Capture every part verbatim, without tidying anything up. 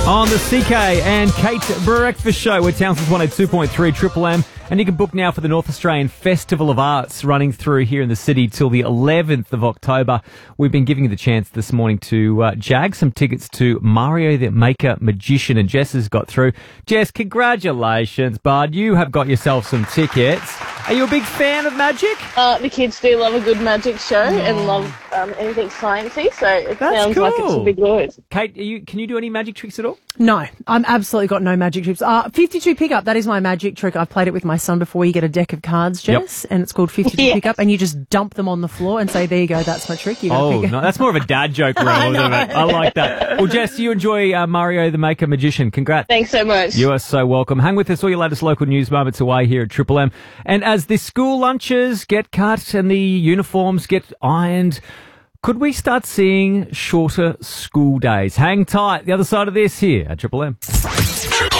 On the C K and Kate Breakfast Show, we're Townsville's one oh two point three Triple M. And you can book now for the North Australian Festival of Arts running through here in the city till the eleventh of October. We've been giving you the chance this morning to uh, jag some tickets to Mario the Maker Magician, and Jess has got through. Jess, congratulations, bud. You have got yourself some tickets. Are you a big fan of magic? Uh, the kids do love a good magic show oh. and love um, anything sciencey, so it That's sounds cool. like it should be good. Kate, are you, can you do any magic tricks at all? No, I'm absolutely got no magic tricks. Uh, fifty-two pickup, that is my magic trick. I've played it with my son before. You get a deck of cards, Jess, yep. and it's called fifty-two yeah. pickup, and you just dump them on the floor and say, there you go, that's my trick. You oh, no, that's more of a dad joke, Ro, isn't it? I like that. Well, Jess, you enjoy uh, Mario the Maker Magician. Congrats. Thanks so much. You are so welcome. Hang with us, all your latest local news moments away here at Triple M. And as the school lunches get cut and the uniforms get ironed, could we start seeing shorter school days? Hang tight. The other side of this here at Triple M. Triple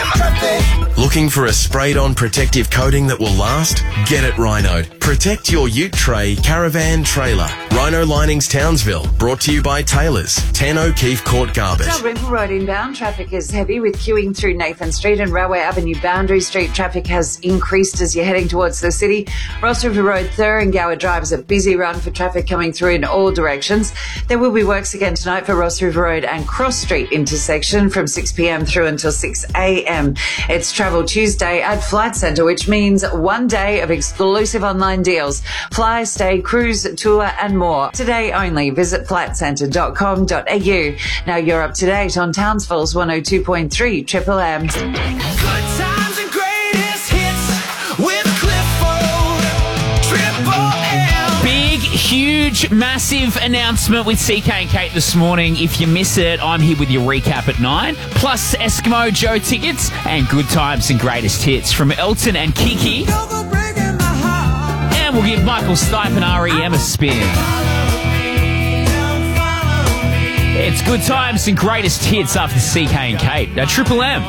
M. Looking for a sprayed-on protective coating that will last? Get it Rhinoed. Protect your ute tray, caravan, trailer. Rhino Linings Townsville. Brought to you by Taylors. ten O'Keefe Court Garbett. Dalrymple Road inbound traffic is heavy with queuing through Nathan Street, and Railway Avenue Boundary Street traffic has increased as you're heading towards the city. Ross River Road, Thur and Gower Drive is a busy run for traffic coming through in all directions. There will be works again tonight for Ross River Road and Cross Street intersection from six p.m. through until six a.m. It's Travel Tuesday at Flight Centre, which means one day of exclusive online deals. Fly, stay, cruise, tour and more. Today only. Visit flight centre dot com dot a u. Now you're up to date on Townsville's one oh two point three Triple M. Good times and greatest hits with Clifford, Triple M. Big, huge, massive announcement with C K and Kate this morning. If you miss it, I'm here with your recap at nine. Plus Eskimo Joe tickets and good times and greatest hits from Elton and Kiki. And we'll give Michael Stipe and R E M a spin. It's good times and greatest hits after C K and Kate. Now, Triple M.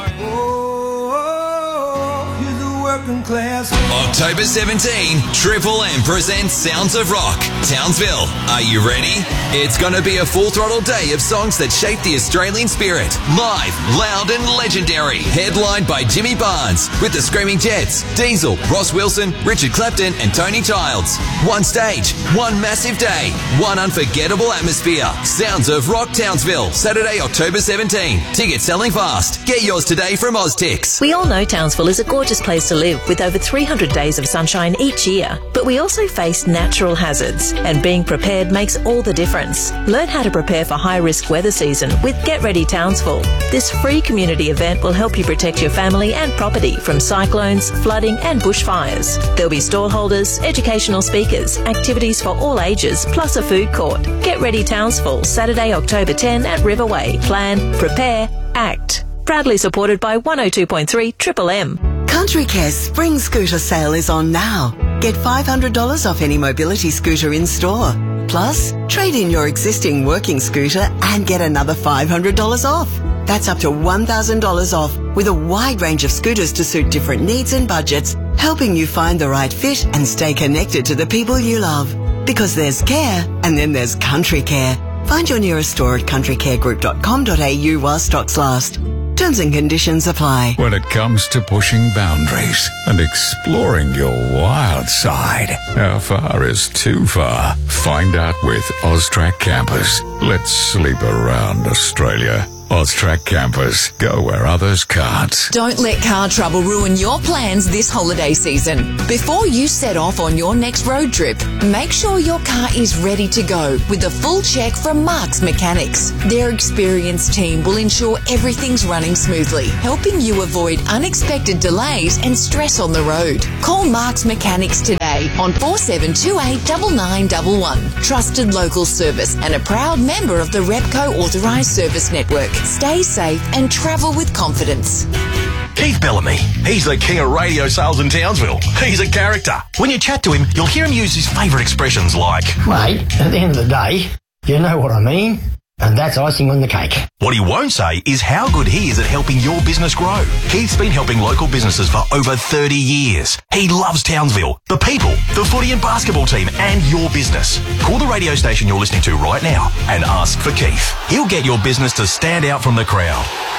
October seventeenth, Triple M presents Sounds of Rock. Townsville, are you ready? It's going to be a full-throttle day of songs that shape the Australian spirit. Live, loud and legendary. Headlined by Jimmy Barnes with the Screaming Jets, Diesel, Ross Wilson, Richard Clapton and Tony Childs. One stage, one massive day, one unforgettable atmosphere. Sounds of Rock Townsville, Saturday, October seventeenth. Tickets selling fast. Get yours today from Oztix. We all know Townsville is a gorgeous place to live with over three hundred days of sunshine each year, but we also face natural hazards, and being prepared makes all the difference. Learn how to prepare for high-risk weather season with Get Ready Townsville. This free community event will help you protect your family and property from cyclones, flooding and bushfires. There'll be stallholders, educational speakers, activities for all ages, plus a food court. Get Ready Townsville, Saturday, October tenth at Riverway. Plan, prepare, act. Proudly supported by one oh two point three Triple M. Country Care's Spring Scooter Sale is on now. Get five hundred dollars off any mobility scooter in store. Plus, trade in your existing working scooter and get another five hundred dollars off. That's up to one thousand dollars off with a wide range of scooters to suit different needs and budgets, helping you find the right fit and stay connected to the people you love. Because there's care and then there's Country Care. Find your nearest store at country care group dot com dot a u while stocks last. Terms and conditions apply. When it comes to pushing boundaries and exploring your wild side, how far is too far? Find out with Austrac Campers. Let's sleep around Australia. Austrac Campers. Go where others can't. Don't let car trouble ruin your plans this holiday season. Before you set off on your next road trip, make sure your car is ready to go with a full check from Mark's Mechanics. Their experienced team will ensure everything's running smoothly, helping you avoid unexpected delays and stress on the road. Call Mark's Mechanics today on four seven two eight nine nine one one. Trusted local service and a proud member of the Repco Authorised Service Network. Stay safe and travel with confidence. Keith Bellamy. He's the king of radio sales in Townsville. He's a character. When you chat to him, you'll hear him use his favourite expressions like, mate, at the end of the day, you know what I mean? And that's icing on the cake. What he won't say is how good he is at helping your business grow. Keith's been helping local businesses for over thirty years. He loves Townsville, the people, the footy and basketball team, and your business. Call the radio station you're listening to right now and ask for Keith. He'll get your business to stand out from the crowd.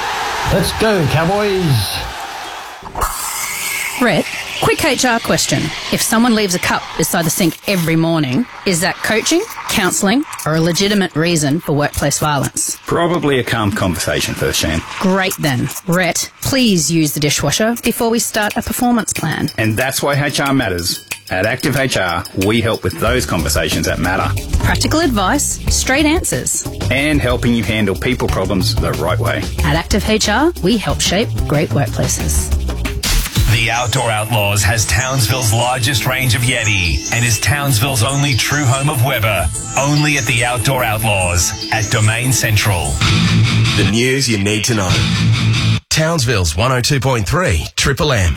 Let's go, Cowboys. Rhett, quick H R question. If someone leaves a cup beside the sink every morning, is that coaching, counselling, or a legitimate reason for workplace violence? Probably a calm conversation first, Shan. Great then. Rhett, please use the dishwasher before we start a performance plan. And that's why H R matters. At Active H R, we help with those conversations that matter. Practical advice, straight answers. And helping you handle people problems the right way. At Active H R, we help shape great workplaces. The Outdoor Outlaws has Townsville's largest range of Yeti and is Townsville's only true home of Weber. Only at the Outdoor Outlaws at Domain Central. The news you need to know. Townsville's one oh two point three Triple M.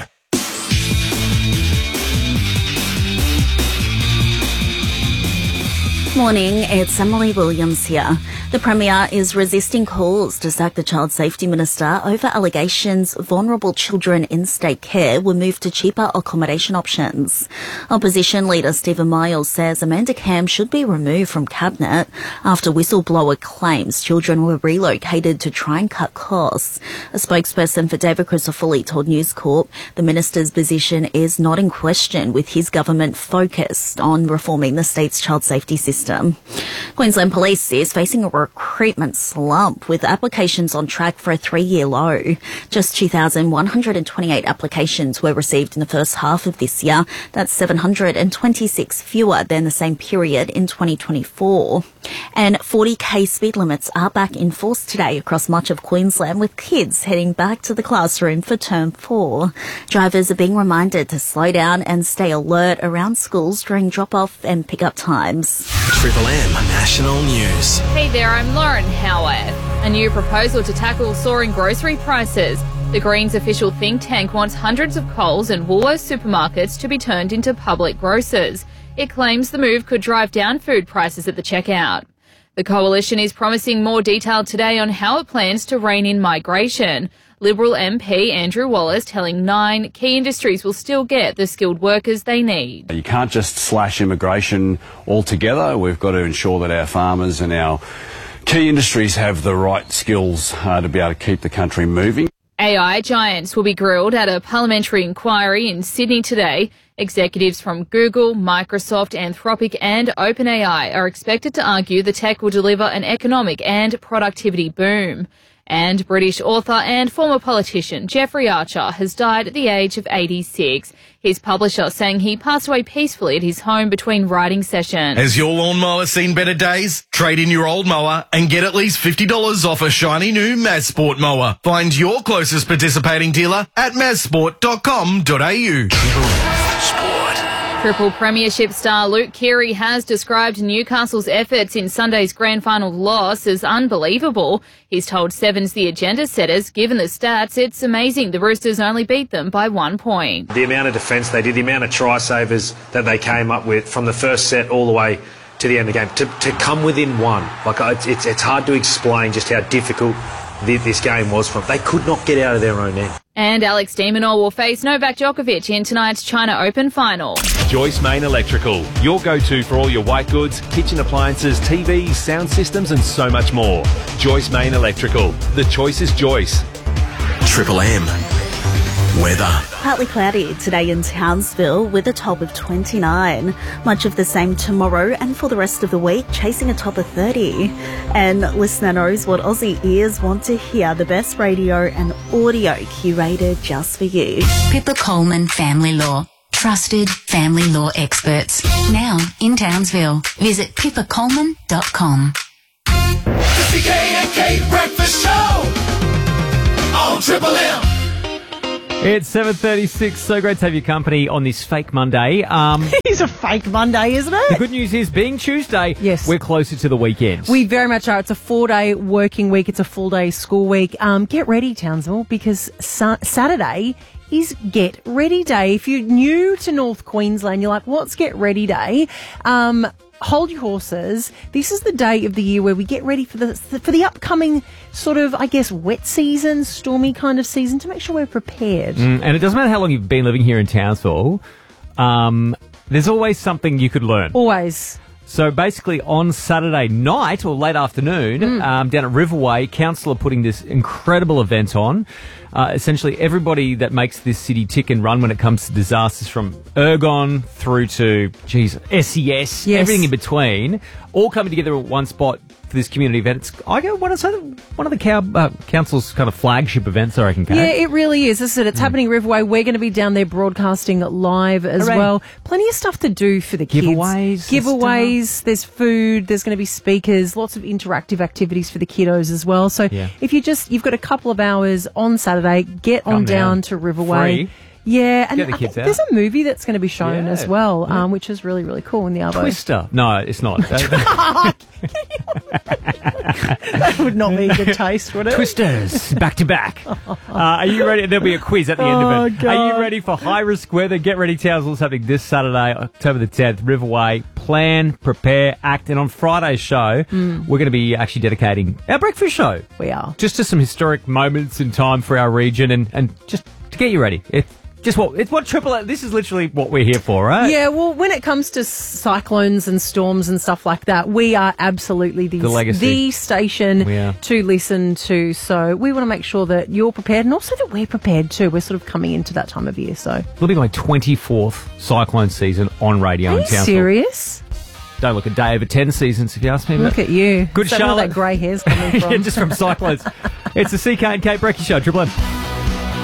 Morning, it's Emily Williams here. The Premier is resisting calls to sack the Child Safety Minister over allegations vulnerable children in state care were moved to cheaper accommodation options. Opposition leader Stephen Miles says Amanda Cam should be removed from Cabinet after whistleblower claims children were relocated to try and cut costs. A spokesperson for David Crisafulli told News Corp the minister's position is not in question, with his government focused on reforming the state's child safety system. Queensland Police is facing a recruitment slump, with applications on track for a three-year low. Just two thousand one hundred twenty-eight applications were received in the first half of this year. That's seven hundred twenty-six fewer than the same period in twenty twenty-four. And forty k speed limits are back in force today across much of Queensland, with kids heading back to the classroom for term four. Drivers are being reminded to slow down and stay alert around schools during drop-off and pick-up times. Triple M National News. Hey there, I'm Lauren Howarth. A new proposal to tackle soaring grocery prices. The Greens official think tank wants hundreds of Coles and Woolworths supermarkets to be turned into public grocers. It claims the move could drive down food prices at the checkout. The coalition is promising more detail today on how it plans to rein in migration. Liberal M P Andrew Wallace telling Nine key industries will still get the skilled workers they need. You can't just slash immigration altogether. We've got to ensure that our farmers and our key industries have the right skills uh, to be able to keep the country moving. A I giants will be grilled at a parliamentary inquiry in Sydney today. Executives from Google, Microsoft, Anthropic and OpenAI are expected to argue the tech will deliver an economic and productivity boom. And British author and former politician Jeffrey Archer has died at the age of eighty-six. His publisher saying he passed away peacefully at his home between writing sessions. Has your lawnmower seen better days? Trade in your old mower and get at least fifty dollars off a shiny new Mazsport mower. Find your closest participating dealer at mazsport dot com dot a u. Triple Premiership star Luke Keary has described Newcastle's efforts in Sunday's grand final loss as unbelievable. He's told Sevens the agenda setters, given the stats, it's amazing the Roosters only beat them by one point. The amount of defence they did, the amount of try savers that they came up with from the first set all the way to the end of the game, to, to come within one. Like it's, it's, it's hard to explain just how difficult this game was from. They could not get out of their own end. And Alex de Minaur will face Novak Djokovic in tonight's China Open final. Joyce Main Electrical, your go-to for all your white goods, kitchen appliances, T Vs, sound systems and so much more. Joyce Main Electrical. The choice is Joyce. Triple M. Weather. Partly cloudy today in Townsville with a top of twenty-nine. Much of the same tomorrow and for the rest of the week, chasing a top of thirty. And listener knows what Aussie ears want to hear, the best radio and audio curated just for you. Pippa Coleman Family Law. Trusted family law experts. Now in Townsville. Visit pippa coleman dot com. The C K and K Breakfast Show on Triple M. It's seven thirty-six. So great to have your company on this fake Monday. Um, It's a fake Monday, isn't it? the good news is, being Tuesday, yes, we're closer to the weekend. We very much are. It's a four-day working week. It's a full-day school week. Um, get ready, Townsville, because sa- Saturday is Get Ready Day. If you're new to North Queensland, you're like, what's Get Ready Day? Um, hold your horses. This is the day of the year where we get ready for the for the upcoming sort of, I guess, wet season, stormy kind of season, to make sure we're prepared. Mm, and it doesn't matter how long you've been living here in Townsville, um, there's always something you could learn. Always. So basically on Saturday night or late afternoon, Mm. um, down at Riverway, council are putting this incredible event on. Uh, essentially everybody that makes this city tick and run when it comes to disasters, from Ergon through to, geez, S E S, Yes. everything in between, all coming together at one spot for this community event. It's, I go, want to say, one of the cow, uh, council's kind of flagship events, I reckon, Kate. Yeah, it really is. As I said, it's happening Riverway. We're going to be down there broadcasting live as Hooray. well. Plenty of stuff to do for the kids. Giveaways and Giveaways. There's food. There's going to be speakers. Lots of interactive activities for the kiddos as well. So Yeah. if you just, you've got a couple of hours on Saturday, get Come on down down. to Riverway. Free. Yeah, and Get the I kids think out. there's a movie that's going to be shown Yeah. as well, um, which is really, really cool in the Arvo. Twister. No, it's not. That would not be good taste, would it? Twisters, back to back. Uh, are you ready? There'll be a quiz at the end Oh, of it. Are you God. ready for high risk weather? Get ready, Townsville's happening this Saturday, October the tenth, Riverway. Plan, prepare, act. And on Friday's show, Mm. we're going to be actually dedicating our breakfast show. We are. Just to some historic moments in time for our region and, and just to get you ready. It's just what, it's what Triple M, this is literally what we're here for, right? Yeah, well, when it comes to cyclones and storms and stuff like that, we are absolutely the, The legacy. the station We are. to listen to. So we want to make sure that you're prepared and also that we're prepared too. We're sort of coming into that time of year, so. It'll be my twenty-fourth cyclone season on radio Are in you Townsville. serious? Don't look a day over ten seasons, if you ask me. Look but at you. Good Is that where Charlotte. that grey hair's coming from? Yeah, just from cyclones. It's the C K and Kate Brecky Show, Triple M.